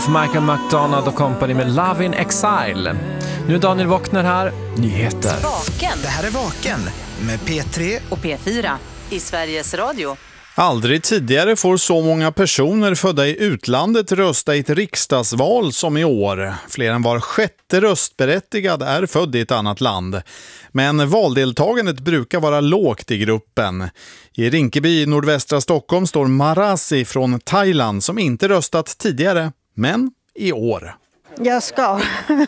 Michael McDonald och company med Love in Exile. Nu är Daniel Wockner här. Nyheter. Vaken. Det här är Vaken med P3 och P4 i Sveriges Radio. Aldrig tidigare får så många personer födda i utlandet rösta i ett riksdagsval som i år. Fler än var sjätte röstberättigad är född i ett annat land. Men valdeltagandet brukar vara lågt i gruppen. I Rinkeby i nordvästra Stockholm står Marasi från Thailand som inte röstat tidigare, men i år. Jag ska.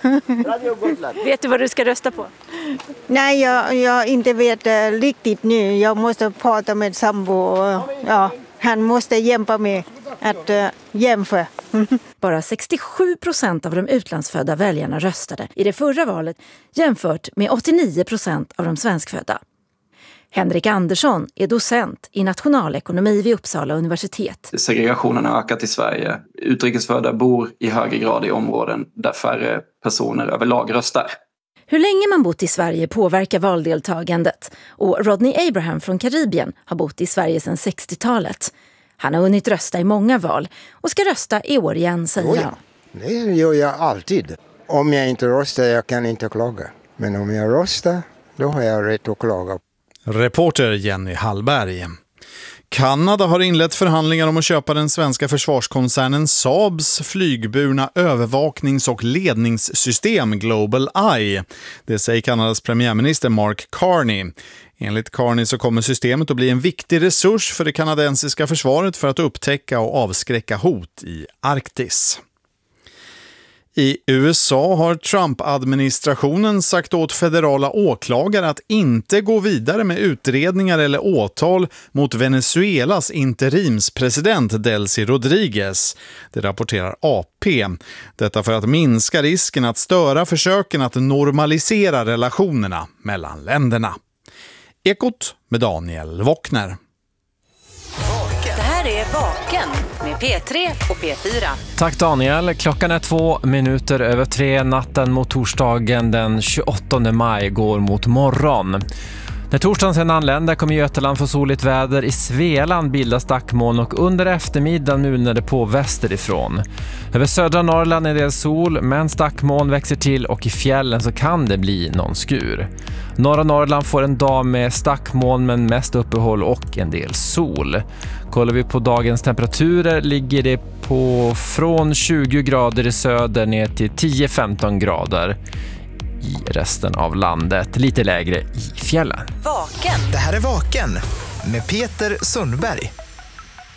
Vet du vad du ska rösta på? Nej, jag inte vet riktigt nu. Jag måste prata med sambo. Ja, han måste hjälpa mig att jämföra. Bara 67% av de utlandsfödda väljarna röstade i det förra valet jämfört med 89% av de svenskfödda. Henrik Andersson är docent i nationalekonomi vid Uppsala universitet. Segregationen har ökat i Sverige. Utrikesfödda bor i högre grad i områden där färre personer överlag röstar. Hur länge man bott i Sverige påverkar valdeltagandet. Och Rodney Abraham från Karibien har bott i Sverige sedan 60-talet. Han har hunnit rösta i många val och ska rösta i år igen, säger han. Det gör jag alltid. Om jag inte röstar, jag kan inte klaga. Men om jag röstar, då har jag rätt att klaga. Reporter Jenny Hallberg. Kanada har inlett förhandlingar om att köpa den svenska försvarskoncernen Saabs flygburna övervaknings- och ledningssystem Global Eye. Det säger Kanadas premiärminister Mark Carney. Enligt Carney så kommer systemet att bli en viktig resurs för det kanadensiska försvaret för att upptäcka och avskräcka hot i Arktis. I USA har Trump-administrationen sagt åt federala åklagare att inte gå vidare med utredningar eller åtal mot Venezuelas interimspresident Delcy Rodriguez. Det rapporterar AP. Detta för att minska risken att störa försöken att normalisera relationerna mellan länderna. Ekot med Daniel Wockner. Det här är Vaken med P3 och P4. Tack Daniel. Klockan är 2:02 natten mot torsdagen den 28 maj går mot morgon. När torsdagen sedan anländer kommer Götaland få soligt väder. I Svealand bildas stackmoln och under eftermiddagen mulnar det på västerifrån. Över södra Norrland är det sol, men stackmoln växer till och i fjällen så kan det bli någon skur. Norra Norrland får en dag med stackmoln men mest uppehåll och en del sol. Kollar vi på dagens temperaturer ligger det på från 20 grader i söder ner till 10-15 grader i resten av landet. Lite lägre i fjällen. Vaken. Det här är Vaken med Peter Sundberg.